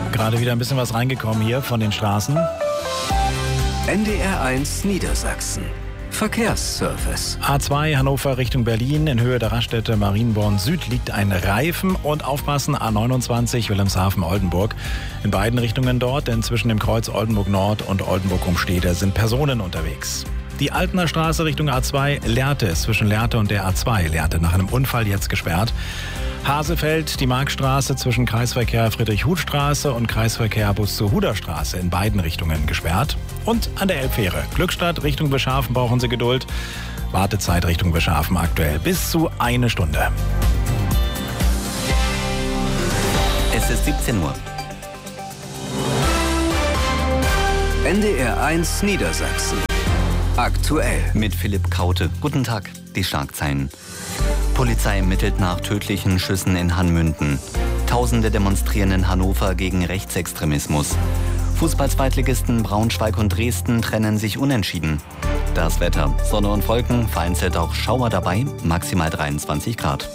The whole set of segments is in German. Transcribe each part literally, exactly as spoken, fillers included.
Gerade wieder ein bisschen was reingekommen hier von den Straßen. N D R eins Niedersachsen. Verkehrsservice. A zwei Hannover Richtung Berlin. In Höhe der Raststätte Marienborn Süd liegt ein Reifen. Und aufpassen, A neunundzwanzig Wilhelmshaven-Oldenburg. In beiden Richtungen dort, denn zwischen dem Kreuz Oldenburg Nord und Oldenburg Umstede sind Personen unterwegs. Die Altener Straße Richtung A zwei, Lehrte ist zwischen Lehrte und der A zwei. Lehrte nach einem Unfall jetzt gesperrt. Hasefeld, die Markstraße zwischen Kreisverkehr Friedrich-Huth-Straße und Kreisverkehr Buxtehuder-Straße in beiden Richtungen gesperrt. Und an der Elbfähre Glückstadt Richtung Beschhafen brauchen Sie Geduld. Wartezeit Richtung Beschhafen aktuell bis zu eine Stunde. Es ist siebzehn Uhr. N D R eins Niedersachsen. Aktuell. Mit Philipp Kaute. Guten Tag, die Schlagzeilen. Polizei ermittelt nach tödlichen Schüssen in Hanmünden. Tausende demonstrieren in Hannover gegen Rechtsextremismus. Fußball-Zweitligisten Braunschweig und Dresden trennen sich unentschieden. Das Wetter. Sonne und Wolken, vereinzelt auch Schauer dabei, maximal dreiundzwanzig Grad.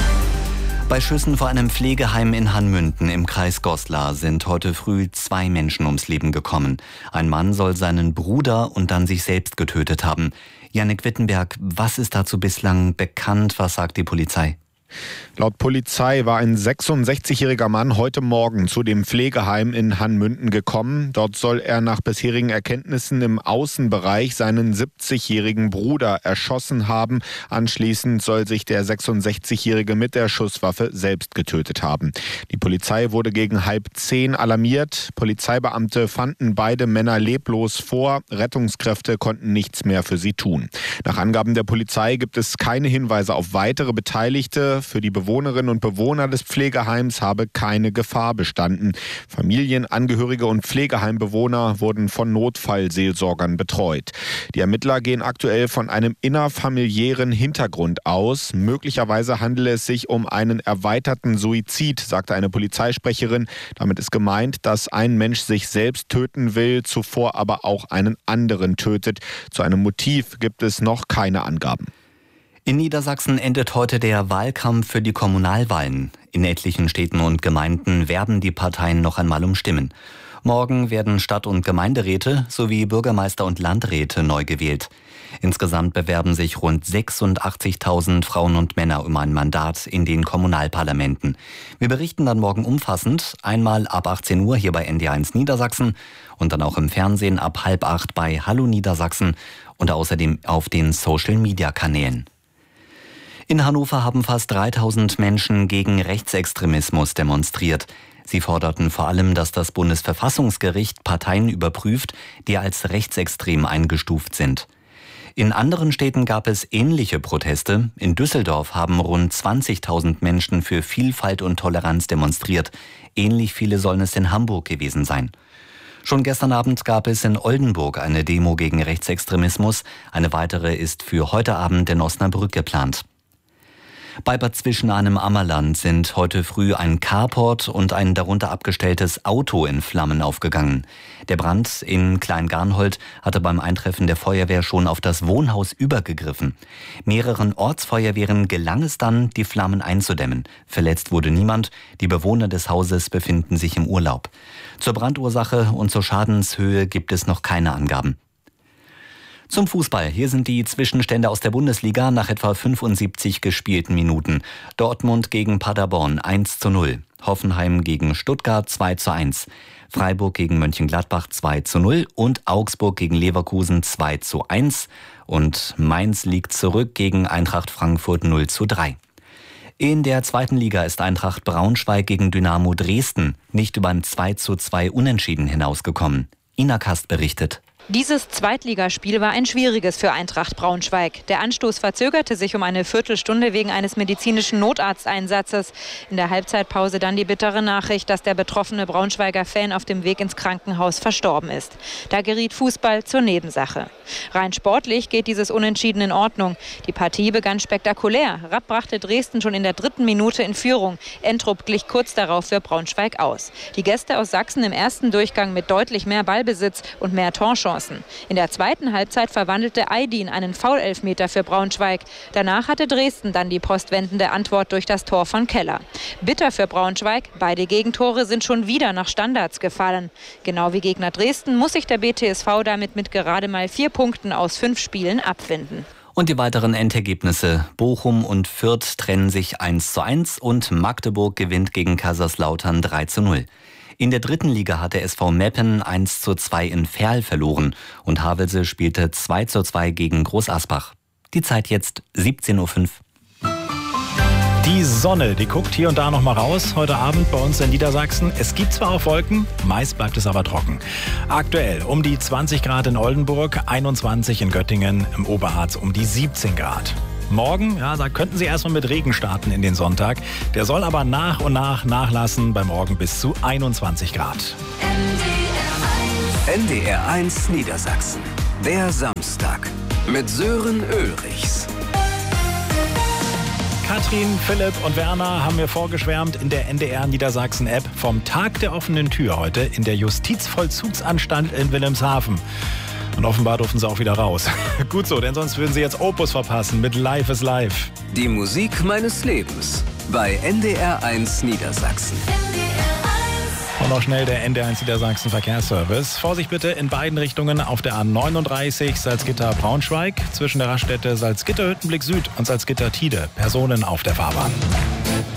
Bei Schüssen vor einem Pflegeheim in Hanmünden im Kreis Goslar sind heute früh zwei Menschen ums Leben gekommen. Ein Mann soll seinen Bruder und dann sich selbst getötet haben. Jannik Wittenberg, was ist dazu bislang bekannt? Was sagt die Polizei? Laut Polizei war ein sechsundsechzigjähriger Mann heute Morgen zu dem Pflegeheim in Hanmünden gekommen. Dort soll er nach bisherigen Erkenntnissen im Außenbereich seinen siebzigjährigen Bruder erschossen haben. Anschließend soll sich der sechsundsechzigjährige mit der Schusswaffe selbst getötet haben. Die Polizei wurde gegen halb zehn alarmiert. Polizeibeamte fanden beide Männer leblos vor. Rettungskräfte konnten nichts mehr für sie tun. Nach Angaben der Polizei gibt es keine Hinweise auf weitere Beteiligte. Für die Bewohnerinnen und Bewohner des Pflegeheims habe keine Gefahr bestanden. Familien, Angehörige und Pflegeheimbewohner wurden von Notfallseelsorgern betreut. Die Ermittler gehen aktuell von einem innerfamiliären Hintergrund aus. Möglicherweise handele es sich um einen erweiterten Suizid, sagte eine Polizeisprecherin. Damit ist gemeint, dass ein Mensch sich selbst töten will, zuvor aber auch einen anderen tötet. Zu einem Motiv gibt es noch keine Angaben. In Niedersachsen endet heute der Wahlkampf für die Kommunalwahlen. In etlichen Städten und Gemeinden werben die Parteien noch einmal um Stimmen. Morgen werden Stadt- und Gemeinderäte sowie Bürgermeister und Landräte neu gewählt. Insgesamt bewerben sich rund sechsundachtzigtausend Frauen und Männer um ein Mandat in den Kommunalparlamenten. Wir berichten dann morgen umfassend, einmal ab achtzehn Uhr hier bei N D R eins Niedersachsen und dann auch im Fernsehen ab halb acht bei Hallo Niedersachsen und außerdem auf den Social-Media-Kanälen. In Hannover haben fast dreitausend Menschen gegen Rechtsextremismus demonstriert. Sie forderten vor allem, dass das Bundesverfassungsgericht Parteien überprüft, die als rechtsextrem eingestuft sind. In anderen Städten gab es ähnliche Proteste. In Düsseldorf haben rund zwanzigtausend Menschen für Vielfalt und Toleranz demonstriert. Ähnlich viele sollen es in Hamburg gewesen sein. Schon gestern Abend gab es in Oldenburg eine Demo gegen Rechtsextremismus. Eine weitere ist für heute Abend in Osnabrück geplant. Bei Bad Zwischenahn im Ammerland sind heute früh ein Carport und ein darunter abgestelltes Auto in Flammen aufgegangen. Der Brand in Kleingarnhold hatte beim Eintreffen der Feuerwehr schon auf das Wohnhaus übergegriffen. Mehreren Ortsfeuerwehren gelang es dann, die Flammen einzudämmen. Verletzt wurde niemand. Die Bewohner des Hauses befinden sich im Urlaub. Zur Brandursache und zur Schadenshöhe gibt es noch keine Angaben. Zum Fußball. Hier sind die Zwischenstände aus der Bundesliga nach etwa fünfundsiebzig gespielten Minuten. Dortmund gegen Paderborn eins zu null. Hoffenheim gegen Stuttgart zwei zu eins. Freiburg gegen Mönchengladbach zwei zu null und Augsburg gegen Leverkusen zwei zu eins. Und Mainz liegt zurück gegen Eintracht Frankfurt null zu drei. In der zweiten Liga ist Eintracht Braunschweig gegen Dynamo Dresden nicht über ein zwei zu zwei Unentschieden hinausgekommen. Ina Kast berichtet. Dieses Zweitligaspiel war ein schwieriges für Eintracht Braunschweig. Der Anstoß verzögerte sich um eine Viertelstunde wegen eines medizinischen Notarzteinsatzes. In der Halbzeitpause dann die bittere Nachricht, dass der betroffene Braunschweiger Fan auf dem Weg ins Krankenhaus verstorben ist. Da geriet Fußball zur Nebensache. Rein sportlich geht dieses Unentschieden in Ordnung. Die Partie begann spektakulär. Rapp brachte Dresden schon in der dritten Minute in Führung. Entrup glich kurz darauf für Braunschweig aus. Die Gäste aus Sachsen im ersten Durchgang mit deutlich mehr Ballbesitz und mehr Torchancen Torchancen. In der zweiten Halbzeit verwandelte Aydin einen Foul-Elfmeter für Braunschweig. Danach hatte Dresden dann die postwendende Antwort durch das Tor von Keller. Bitter für Braunschweig, beide Gegentore sind schon wieder nach Standards gefallen. Genau wie Gegner Dresden muss sich der B T S V damit mit gerade mal vier Punkten aus fünf Spielen abfinden. Und die weiteren Endergebnisse. Bochum und Fürth trennen sich eins zu eins und Magdeburg gewinnt gegen Kaiserslautern drei zu null. In der dritten Liga hat der S V Meppen eins zu zwei in Verl verloren und Havelse spielte zwei zu zwei gegen Groß Asbach. Die Zeit jetzt siebzehn Uhr fünf. Die Sonne, die guckt hier und da noch mal raus heute Abend bei uns in Niedersachsen. Es gibt zwar auch Wolken, meist bleibt es aber trocken. Aktuell um die zwanzig Grad in Oldenburg, einundzwanzig in Göttingen, im Oberharz um die siebzehn Grad. Morgen, ja, da könnten Sie erstmal mit Regen starten in den Sonntag. Der soll aber nach und nach nachlassen, bei Morgen bis zu einundzwanzig Grad. N D R eins Niedersachsen, der Samstag mit Sören Ulrichs. Katrin, Philipp und Werner haben mir vorgeschwärmt in der N D R Niedersachsen-App vom Tag der offenen Tür heute in der Justizvollzugsanstalt in Wilhelmshaven. Und offenbar durften sie auch wieder raus. Gut so, denn sonst würden sie jetzt Opus verpassen mit Life is Life. Die Musik meines Lebens bei N D R eins Niedersachsen. Und noch schnell der N D R eins Niedersachsen Verkehrsservice. Vorsicht bitte in beiden Richtungen auf der A neununddreißig Salzgitter-Braunschweig zwischen der Raststätte Salzgitter-Hüttenblick Süd und Salzgitter-Tide. Personen auf der Fahrbahn.